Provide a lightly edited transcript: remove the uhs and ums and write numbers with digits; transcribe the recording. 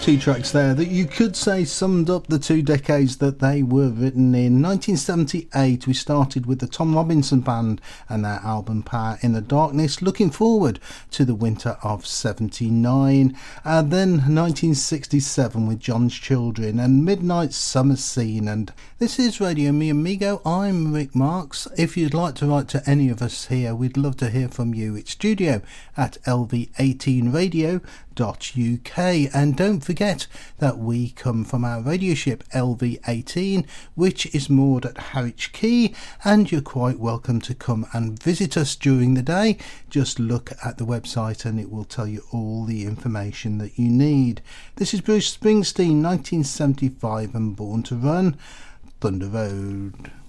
two tracks there that you could say summed up the 2 decades that they were written in. 1978 we started with the Tom Robinson Band and their album Power in the Darkness, looking forward to the winter of 79, and then 1967 with John's Children and Midnight Summer Scene. And this is Radio Mi Amigo. I'm Rick Marks. If you'd like to write to any of us here, we'd love to hear from you. It's studio@lv18radio.uk, and don't forget that we come from our radio ship LV18, which is moored at Harwich Quay, and you're quite welcome to come and visit us during the day. Just look at the website and it will tell you all the information that you need. This is Bruce Springsteen, 1975, and Born to Run, Thunder Road.